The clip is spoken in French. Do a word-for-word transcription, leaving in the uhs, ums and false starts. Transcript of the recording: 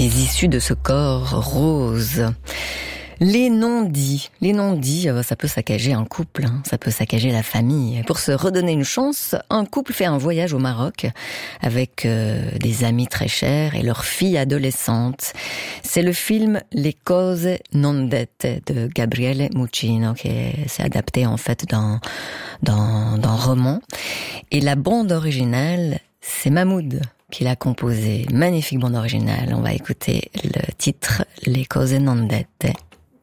les issues de ce corps rose. Les non-dits. Les non-dits, ça peut saccager un couple, hein, ça peut saccager la famille. Pour se redonner une chance, un couple fait un voyage au Maroc avec euh, des amis très chers et leur fille adolescente. C'est le film Le cose non dette de Gabriele Muccino qui s'est adapté en fait d'un, d'un, d'un roman. Et la bande originale, c'est Mahmoud qui l'a composée. Magnifique bande originale. On va écouter le titre Le cose non dette.